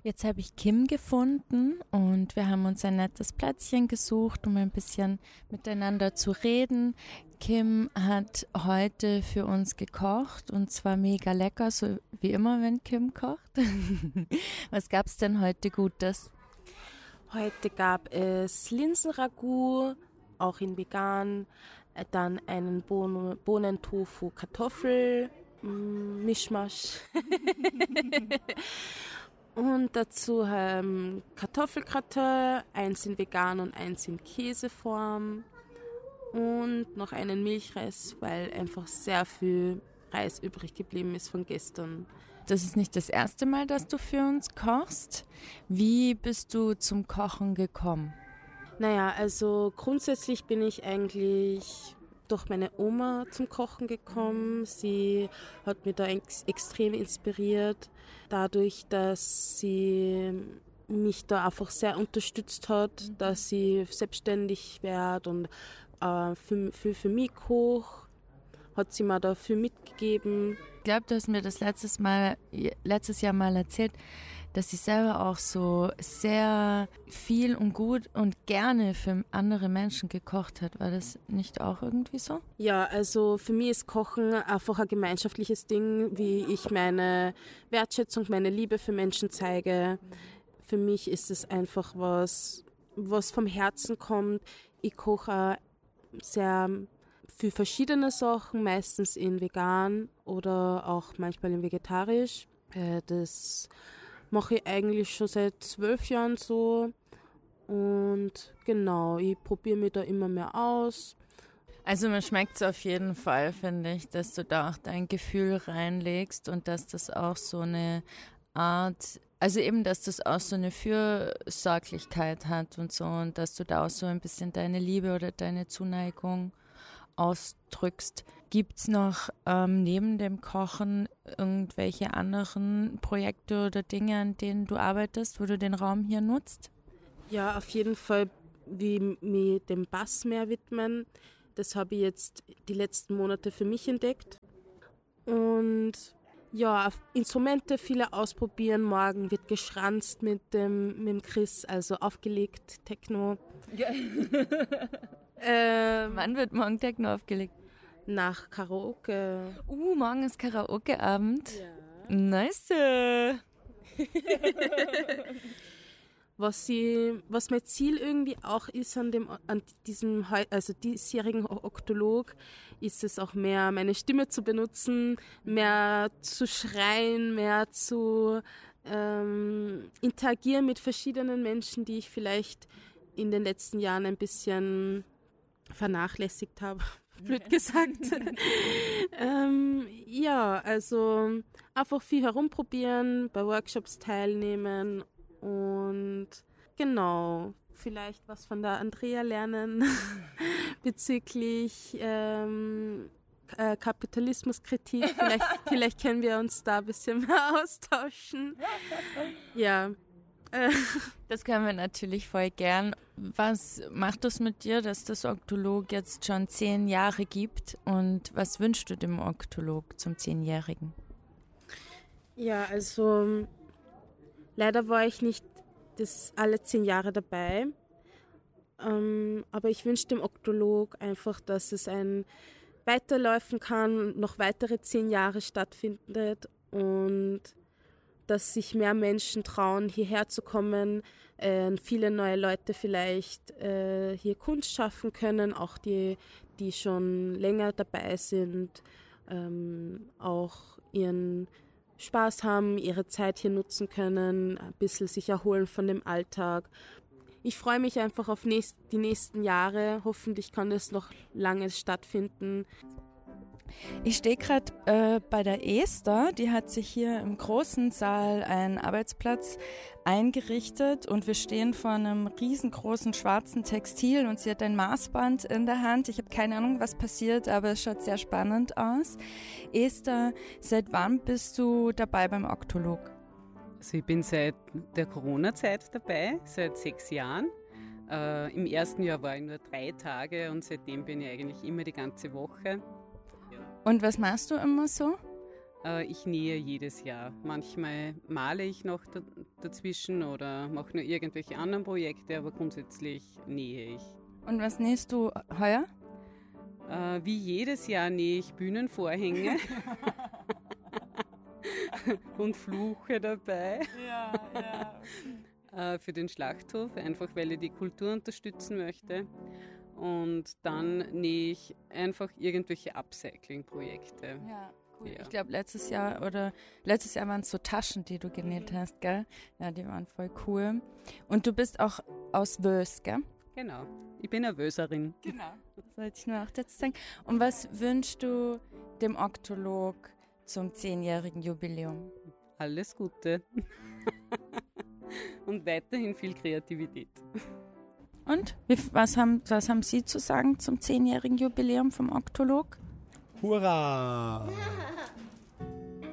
Jetzt habe ich Kim gefunden und wir haben uns ein nettes Plätzchen gesucht, um ein bisschen miteinander zu reden. Kim hat heute für uns gekocht und zwar mega lecker, so wie immer, wenn Kim kocht. Was gab's denn heute Gutes? Heute gab es Linsenragout, auch in vegan, dann einen Bohnen-Tofu-Kartoffel-Mischmasch und dazu Kartoffelgratin, eins in vegan und eins in Käseform und noch einen Milchreis, weil einfach sehr viel Reis übrig geblieben ist von gestern. Das ist nicht das erste Mal, dass du für uns kochst. Wie bist du zum Kochen gekommen? Naja, also grundsätzlich bin ich eigentlich durch meine Oma zum Kochen gekommen. Sie hat mich da extrem inspiriert, dadurch, dass sie mich da einfach sehr unterstützt hat, dass ich selbstständig werde und für mich koche, hat sie mir da viel mitgegeben. Ich glaube, du hast mir das letztes Jahr mal erzählt, dass sie selber auch so sehr viel und gut und gerne für andere Menschen gekocht hat. War das nicht auch irgendwie so? Ja, also für mich ist Kochen einfach ein gemeinschaftliches Ding, wie ich meine Wertschätzung, meine Liebe für Menschen zeige. Für mich ist es einfach was vom Herzen kommt. Ich koche sehr für verschiedene Sachen, meistens in vegan oder auch manchmal in vegetarisch. Das mache ich eigentlich schon seit 12 Jahren so und genau, ich probiere mich da immer mehr aus. Also mir schmeckt es auf jeden Fall, finde ich, dass du da auch dein Gefühl reinlegst und dass das auch so eine Art, also eben, dass das auch so eine Fürsorglichkeit hat und so und dass du da auch so ein bisschen deine Liebe oder deine Zuneigung ausdrückst. Gibt's noch neben dem Kochen irgendwelche anderen Projekte oder Dinge, an denen du arbeitest, wo du den Raum hier nutzt? Ja, auf jeden Fall, wie mich dem Bass mehr widmen. Das habe ich jetzt die letzten Monate für mich entdeckt. Und ja, Instrumente viele ausprobieren. Morgen wird geschranzt mit dem Chris, also aufgelegt, Techno. Ja. Wann wird morgen Techno aufgelegt? Nach Karaoke. Morgen ist Karaoke-Abend. Ja. Nice. Was mein Ziel irgendwie auch ist an diesem, also diesjährigen Oktolog, ist es auch mehr meine Stimme zu benutzen, mehr zu schreien, mehr zu interagieren mit verschiedenen Menschen, die ich vielleicht in den letzten Jahren ein bisschen vernachlässigt habe, blöd gesagt. Ja, also einfach viel herumprobieren, bei Workshops teilnehmen und genau, vielleicht was von der Andrea lernen bezüglich Kapitalismuskritik. Vielleicht können wir uns da ein bisschen mehr austauschen. Ja. Das können wir natürlich voll gern. Was macht das mit dir, dass das Oktolog jetzt schon 10 Jahre gibt und was wünschst du dem Oktolog zum 10-Jährigen? Ja, also leider war ich nicht alle 10 Jahre dabei, aber ich wünsche dem Oktolog einfach, dass es weiterlaufen kann, noch weitere 10 Jahre stattfindet und dass sich mehr Menschen trauen, hierher zu kommen, viele neue Leute vielleicht hier Kunst schaffen können, auch die schon länger dabei sind, auch ihren Spaß haben, ihre Zeit hier nutzen können, ein bisschen sich erholen von dem Alltag. Ich freue mich einfach auf die nächsten Jahre. Hoffentlich kann das noch lange stattfinden. Ich stehe gerade bei der Esther, die hat sich hier im großen Saal einen Arbeitsplatz eingerichtet und wir stehen vor einem riesengroßen schwarzen Textil und sie hat ein Maßband in der Hand. Ich habe keine Ahnung, was passiert, aber es schaut sehr spannend aus. Esther, seit wann bist du dabei beim Oktolog? Also ich bin seit der Corona-Zeit dabei, seit 6 Jahren. Im ersten Jahr war ich nur 3 Tage und seitdem bin ich eigentlich immer die ganze Woche. Und was machst du immer so? Ich nähe jedes Jahr. Manchmal male ich noch dazwischen oder mache nur irgendwelche anderen Projekte, aber grundsätzlich nähe ich. Und was nähst du heuer? Wie jedes Jahr nähe ich Bühnenvorhänge und Fluche dabei. Für den Schlachthof, einfach weil ich die Kultur unterstützen möchte. Und dann nähe ich einfach irgendwelche Upcycling-Projekte. Ja, cool. Ja. Ich glaube, letztes Jahr waren es so Taschen, die du genäht hast, gell? Ja, die waren voll cool. Und du bist auch aus Wös, gell? Genau, ich bin eine Wöserin. Genau. Das wollte ich nur auch dazu sagen. Und was wünschst du dem Oktolog zum 10-jährigen Jubiläum? Alles Gute. Und weiterhin viel Kreativität. Und was haben Sie zu sagen zum 10-jährigen Jubiläum vom Oktolog? Hurra!